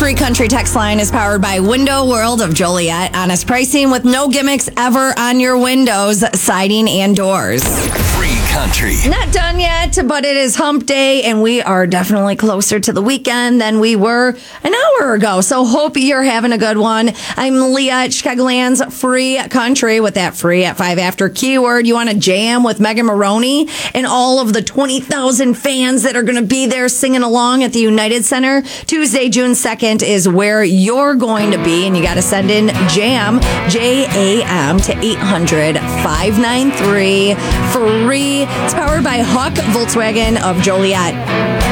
Free Country text line is powered by Window World of Joliet. Honest pricing with no gimmicks ever on your windows, siding, and doors. Free Country. Not done yet, but it is hump day, and we are definitely closer to the weekend than we were an hour ago. So hope you're having a good one. I'm Leah at Chicagoland's Free Country with that free at 5 after keyword. You want to jam with Megan Maroney and all of the 20,000 fans that are going to be there singing along at the United Center. Tuesday, June 2nd is where you're going to be, and you got to send in JAM, J-A-M, to 800-593 free. It's powered by Huck Volkswagen of Joliet.